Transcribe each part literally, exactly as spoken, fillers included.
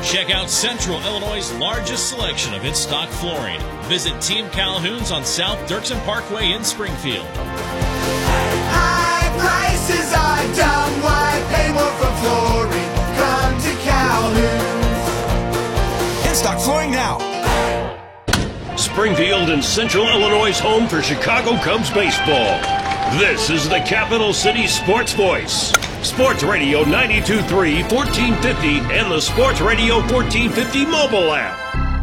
Check out Central Illinois' largest selection of in-stock flooring. Visit Team Calhoun's on South Dirksen Parkway in Springfield. High prices are dumb. Why pay more for flooring? Come to Calhoun's. In-stock flooring now. Springfield and Central Illinois' home for Chicago Cubs baseball. This is the Capital City Sports Voice. Sports Radio ninety-two point three, fourteen fifty, and the Sports Radio fourteen fifty mobile app.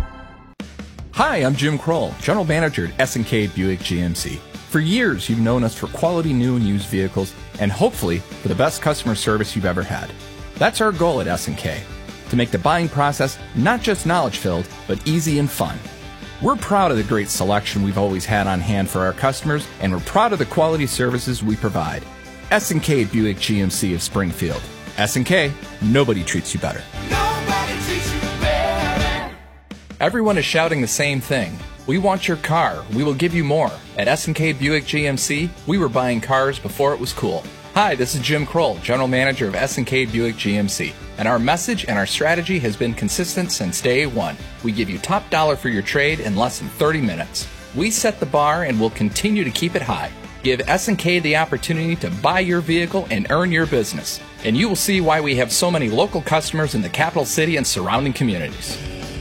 Hi, I'm Jim Kroll, General Manager at S and K Buick G M C. For years, you've known us for quality new and used vehicles, and hopefully for the best customer service you've ever had. That's our goal at S and K, to make the buying process not just knowledge-filled, but easy and fun. We're proud of the great selection we've always had on hand for our customers, and we're proud of the quality services we provide. S and K Buick G M C of Springfield. S and K, nobody treats you better. Nobody treats you better. Everyone is shouting the same thing. We want your car. We will give you more. At S and K Buick G M C, we were buying cars before it was cool. Hi, this is Jim Kroll, General Manager of S and K Buick G M C. And our message and our strategy has been consistent since day one. We give you top dollar for your trade in less than thirty minutes. We set the bar and will continue to keep it high. Give S and K the opportunity to buy your vehicle and earn your business. And you will see why we have so many local customers in the capital city and surrounding communities.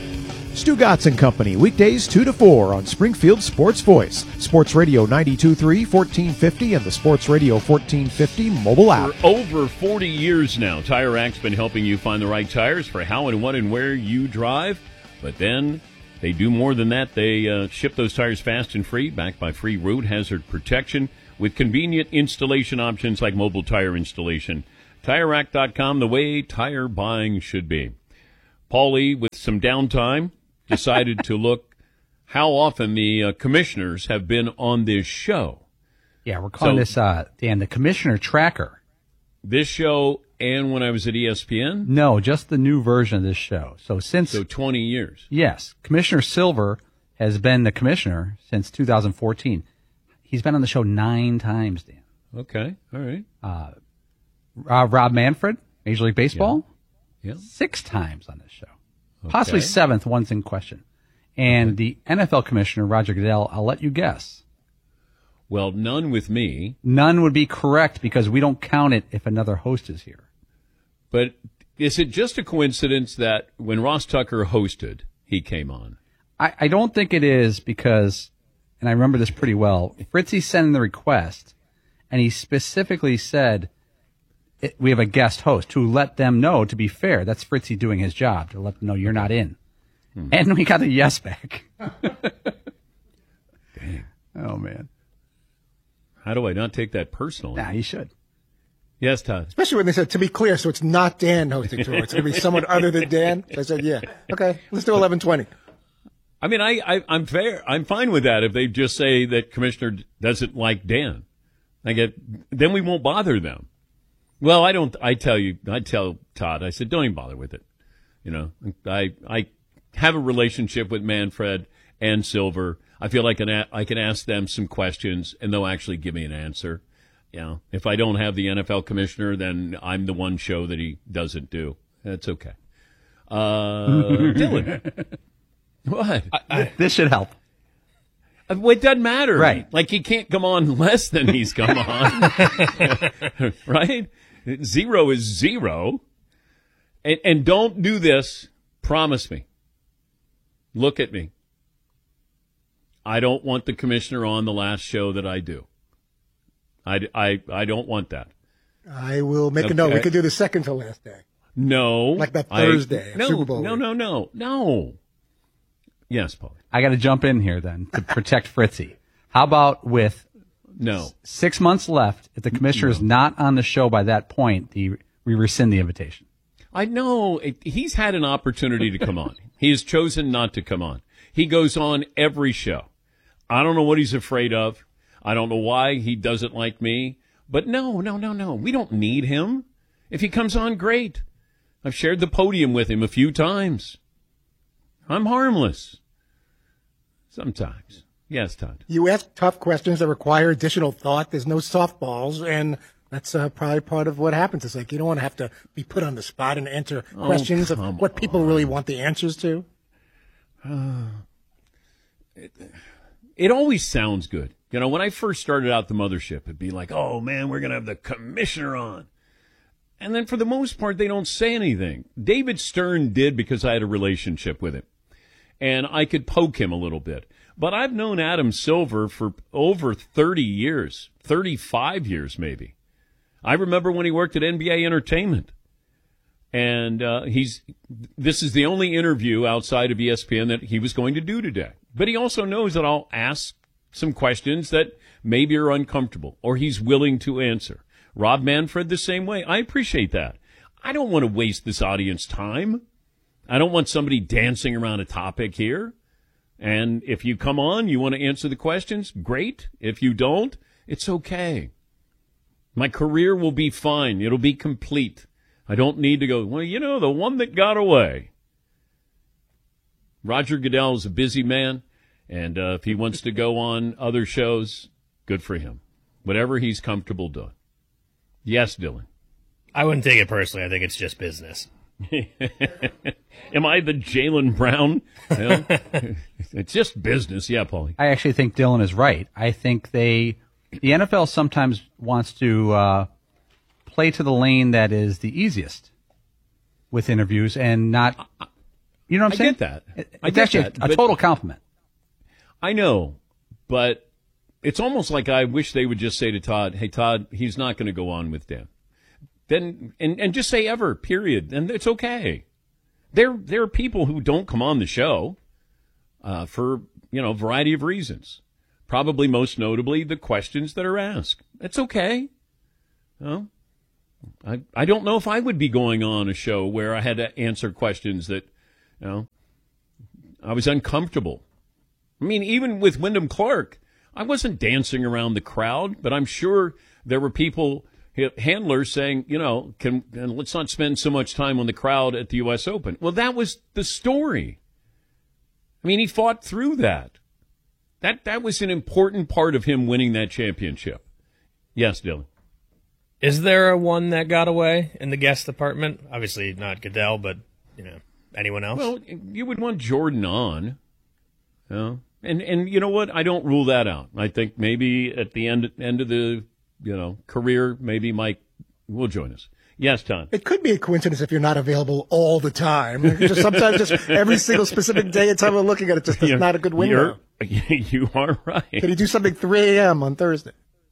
Stu Gotts and Company, weekdays two to four on Springfield Sports Voice. Sports Radio ninety-two point three, fourteen fifty, and the Sports Radio fourteen fifty mobile app. For over forty years now, Tire Racks been helping you find the right tires for how and what and where you drive. But then they do more than that. They uh, ship those tires fast and free, backed by free road hazard protection with convenient installation options like mobile tire installation. Tire Rack dot com, the way tire buying should be. Paulie, with some downtime, decided to look how often the uh, commissioners have been on this show. Yeah, we're calling so, this, uh, Dan, the Commissioner Tracker. This show and when I was at E S P N? No, just the new version of this show. So since... So twenty years. Yes. Commissioner Silver has been the commissioner since two thousand fourteen. He's been on the show nine times, Dan. Okay, all right. Uh, uh, Rob Manfred, Major League Baseball, yeah. Yeah. six times on this show. Okay. Possibly seventh, one's in question. And okay. The N F L commissioner, Roger Goodell, I'll let you guess. Well, none with me. None would be correct because we don't count it if another host is here. But is it just a coincidence that when Ross Tucker hosted, he came on? I, I don't think it is because, and I remember this pretty well, Fritzy sent in the request, and he specifically said, it, we have a guest host to let them know, to be fair, that's Fritzy doing his job, to let them know you're not in. Hmm. And we got a yes back. Dang. Oh, man. How do I not take that personally? Nah, you should. Yes, Todd. Especially when they said, to be clear, so it's not Dan hosting tour. It's going to be someone other than Dan. So I said, yeah. Okay, let's do eleven twenty. I mean, I, I, I'm fair. I'm fine with that if they just say that Commissioner doesn't like Dan. I get, then we won't bother them. Well, I don't, I tell you, I tell Todd, I said, don't even bother with it. You know, I, I have a relationship with Manfred and Silver. I feel like I can ask them some questions and they'll actually give me an answer. You know, if I don't have the N F L commissioner, then I'm the one show that he doesn't do. That's okay. Uh, Dylan. What? I, I, this should help. Well, it doesn't matter. Right. Like, he can't come on less than he's come on. Right? Zero is zero. And, and don't do this. Promise me. Look at me. I don't want the commissioner on the last show that I do. I, I, I don't want that. I will make okay. a note. We could do the second to last day. No. Like that Thursday, I, no, Super Bowl. No, no, no, no. Yes, Paul. I got to jump in here then to protect Fritzy. How about with no s- six months left, if the commissioner is no. not on the show by that point, the, we rescind the invitation? I know. It, he's had an opportunity to come on. He has chosen not to come on. He goes on every show. I don't know what he's afraid of. I don't know why he doesn't like me. But no, no, no, no. We don't need him. If he comes on, great. I've shared the podium with him a few times. I'm harmless. Sometimes. Yes, Todd. You ask tough questions that require additional thought. There's no softballs, and That's uh, probably part of what happens. It's like you don't want to have to be put on the spot and answer Oh, questions of come what people really want the answers to. Uh, it, it always sounds good. You know, when I first started out the mothership, it'd be like, oh, man, we're going to have the commissioner on. And then for the most part, they don't say anything. David Stern did because I had a relationship with him. And I could poke him a little bit. But I've known Adam Silver for over thirty years, thirty-five years maybe. I remember when he worked at N B A Entertainment. And uh, he's this is the only interview outside of E S P N that he was going to do today. But he also knows that I'll ask some questions that maybe are uncomfortable or he's willing to answer. Rob Manfred the same way. I appreciate that. I don't want to waste this audience time. I don't want somebody dancing around a topic here. And if you come on, you want to answer the questions, great. If you don't, it's okay. My career will be fine. It'll be complete. I don't need to go, well, you know, the one that got away. Roger Goodell is a busy man, and uh, if he wants to go on other shows, good for him. Whatever he's comfortable doing. Yes, Dylan. I wouldn't take it personally. I think it's just business. Am I the Jaylen Brown? Well, it's just business. Yeah, Paulie. I actually think Dylan is right. I think they, the N F L sometimes wants to uh, play to the lane that is the easiest with interviews and not, you know what I'm I saying? get that. It, I it's get actually that, a, a but- total compliment. I know, but it's almost like I wish they would just say to Todd, hey, Todd, he's not going to go on with Dan. Then and, and just say ever, period, and it's okay. There there are people who don't come on the show uh, for, you know, a variety of reasons. Probably most notably the questions that are asked. It's okay. You know? I I don't know if I would be going on a show where I had to answer questions that, you know, I was uncomfortable. I mean, even with Wyndham Clark, I wasn't dancing around the crowd, but I'm sure there were people, handlers saying, you know, can and let's not spend so much time on the crowd at the U S Open. Well, that was the story. I mean, he fought through that. That that was an important part of him winning that championship. Yes, Dylan. Is there a one that got away in the guest department? Obviously not Goodell, but, you know, anyone else? Well, you would want Jordan on. You know? And and you know what? I don't rule that out. I think maybe at the end end of the, you know, career, maybe Mike will join us. Yes, Tom. It could be a coincidence if you're not available all the time. Just sometimes, just every single specific day and time we're looking at it, just is not a good window. You are right. Can he do something three a.m. on Thursday?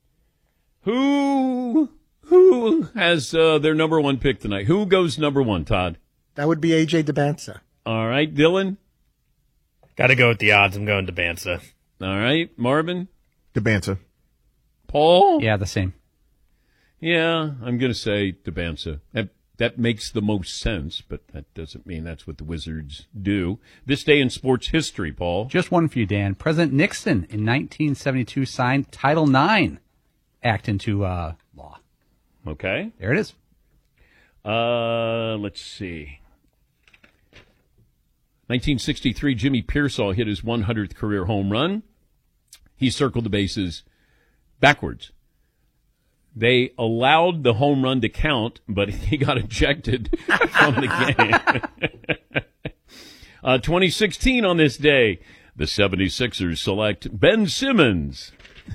Who who has uh, their number one pick tonight? Who goes number one, Todd? That would be A J DeBanza. All right, Dylan. Got to go with the odds. I'm going to Banza. All right, Marvin. DeBanza. Paul. Yeah, the same. Yeah, I'm going to say DeBanza. That that makes the most sense, but that doesn't mean that's what the Wizards do. This day in sports history, Paul. Just one for you, Dan. President Nixon in nineteen seventy-two signed Title nine Act into uh, law. Okay. There it is. Uh, let's see. nineteen sixty-three, Jimmy Pearsall hit his one hundredth career home run. He circled the bases backwards. They allowed the home run to count, but he got ejected from the game. uh, twenty sixteen on this day, the seventy-sixers select Ben Simmons.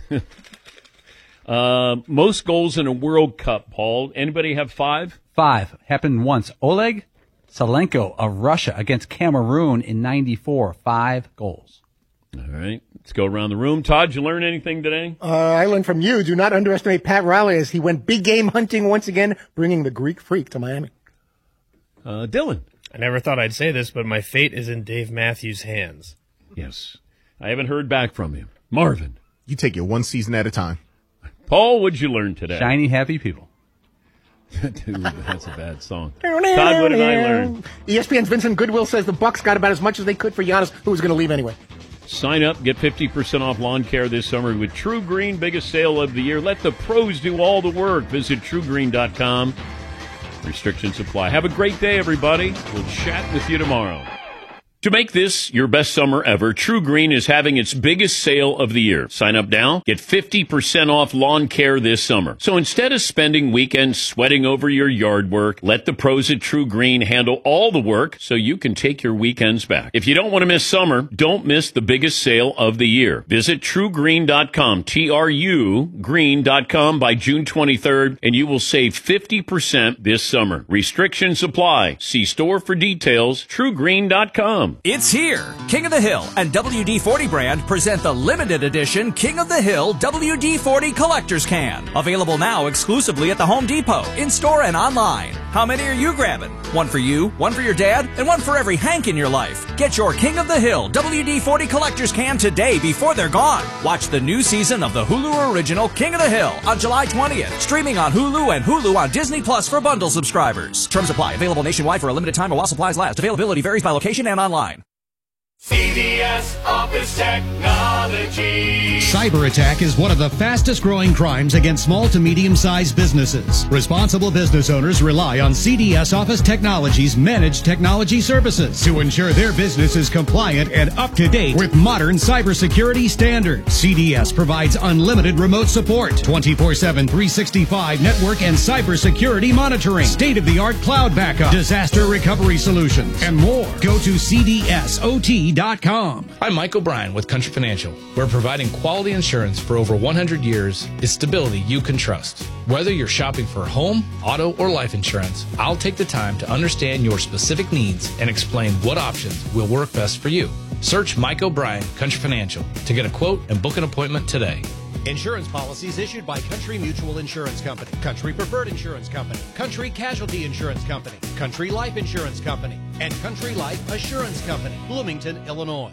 uh, most goals in a World Cup, Paul. Anybody have five? Five. Happened once. Oleg Salenko of Russia against Cameroon in ninety-four. Five goals. All right. Let's go around the room. Todd, did you learn anything today? Uh, I learned from you. Do not underestimate Pat Riley as he went big game hunting once again, bringing the Greek Freak to Miami. Uh, Dylan. I never thought I'd say this, but my fate is in Dave Matthews' hands. Yes. I haven't heard back from him. Marvin. You take it one season at a time. Paul, what'd you learn today? Shiny, happy people. Dude, that's a bad song. Todd, what did I learn? E S P N's Vincent Goodwill says the Bucks got about as much as they could for Giannis, who was going to leave anyway. Sign up, get fifty percent off lawn care this summer with True Green, biggest sale of the year. Let the pros do all the work. Visit true green dot com. Restrictions apply. Have a great day, everybody. We'll chat with you tomorrow. To make this your best summer ever, True Green is having its biggest sale of the year. Sign up now, get fifty percent off lawn care this summer. So instead of spending weekends sweating over your yard work, let the pros at True Green handle all the work so you can take your weekends back. If you don't want to miss summer, don't miss the biggest sale of the year. Visit true green dot com, T R U green dot com by June twenty-third, and you will save fifty percent this summer. Restrictions apply. See store for details, true green dot com. It's here. King of the Hill and W D forty brand present the limited edition King of the Hill W D forty Collector's Can. Available now exclusively at the Home Depot, in-store and online. How many are you grabbing? One for you, one for your dad, and one for every Hank in your life. Get your King of the Hill W D forty Collector's Can today before they're gone. Watch the new season of the Hulu original King of the Hill on July twentieth. Streaming on Hulu and Hulu on Disney Plus for bundle subscribers. Terms apply. Available nationwide for a limited time or while supplies last. Availability varies by location and online. C D S Office Technology. Cyber attack is one of the fastest growing crimes against small to medium-sized businesses. Responsible business owners rely on C D S Office Technology's managed technology services to ensure their business is compliant and up to date with modern cybersecurity standards. C D S provides unlimited remote support, twenty-four seven, three sixty-five network and cybersecurity monitoring, state-of-the-art cloud backup, disaster recovery solutions, and more. Go to C D S O T dot com. I'm Mike O'Brien with Country Financial. We're providing quality insurance for over one hundred years. It's stability you can trust. Whether you're shopping for home, auto, or life insurance, I'll take the time to understand your specific needs and explain what options will work best for you. Search Mike O'Brien Country Financial to get a quote and book an appointment today. Insurance policies issued by Country Mutual Insurance Company, Country Preferred Insurance Company, Country Casualty Insurance Company, Country Life Insurance Company, and Country Life Assurance Company, Bloomington, Illinois.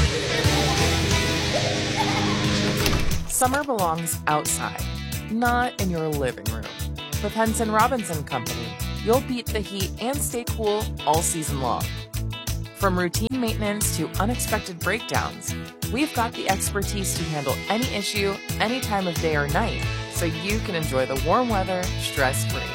Summer belongs outside, not in your living room. With Henson Robinson Company, you'll beat the heat and stay cool all season long. From routine maintenance to unexpected breakdowns, we've got the expertise to handle any issue, any time of day or night, so you can enjoy the warm weather stress-free.